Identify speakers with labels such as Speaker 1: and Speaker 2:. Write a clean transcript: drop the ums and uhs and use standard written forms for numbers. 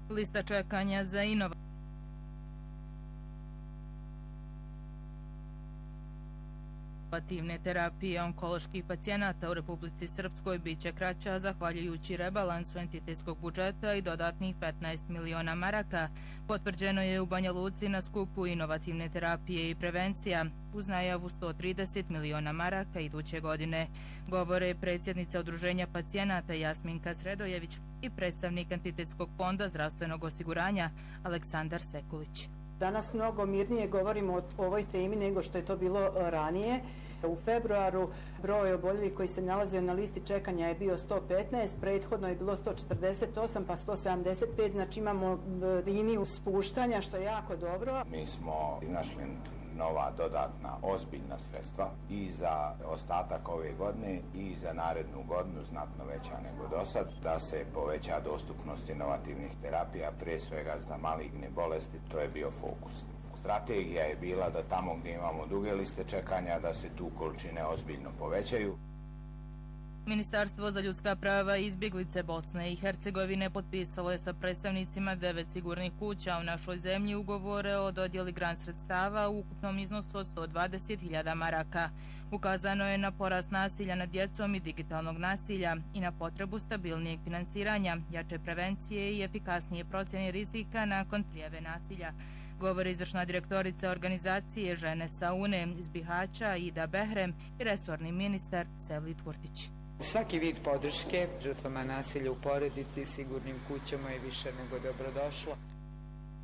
Speaker 1: Lista čekanja za inovativne terapije onkoloških pacijenata u Republici Srpskoj biće kraća zahvaljujući rebalansu entitetskog budžeta i dodatnih 15 miliona maraka. Potvrđeno je u Banja Luci na skupu inovativne terapije i prevencija uz najavu 130 miliona maraka iduće godine. Govore predsjednica Udruženja pacijenata Jasminka Sredojević i predstavnik Entitetskog fonda zdravstvenog osiguranja Aleksandar Sekulić.
Speaker 2: Danas mnogo mirnije govorimo o ovoj temi nego što je to bilo ranije. U februaru broj oboljelih koji se nalazio na listi čekanja je bio 115, prethodno je bilo 148 pa 175, znači imamo liniju spuštanja što je jako dobro.
Speaker 3: Mi smo iznašli nova dodatna ozbiljna sredstva i za ostatak ove godine i za narednu godinu znatno veća nego dosad, da se poveća dostupnost inovativnih terapija, prije svega za maligne bolesti, to je bio fokus. Strategija je bila da tamo gdje imamo duge liste čekanja, da se tu količine ozbiljno povećaju.
Speaker 1: Ministarstvo za ljudska prava i izbjeglice Bosne i Hercegovine potpisalo je sa predstavnicima 9 sigurnih kuća u našoj zemlji ugovore o dodjeli grant sredstava u ukupnom iznosu od 120.000 maraka. Ukazano je na porast nasilja nad djecom i digitalnog nasilja i na potrebu stabilnijeg finansiranja, jače prevencije i efikasnije procjene rizika nakon prijave nasilja. Govori izvršna direktorica organizacije Žene sa UNE iz Bihaća Ida Behrem i resorni ministar Sevlit Kurtić.
Speaker 4: Svaki vid podrške žrtvama nasilja u porodici i sigurnim kućama je više nego dobrodošlo.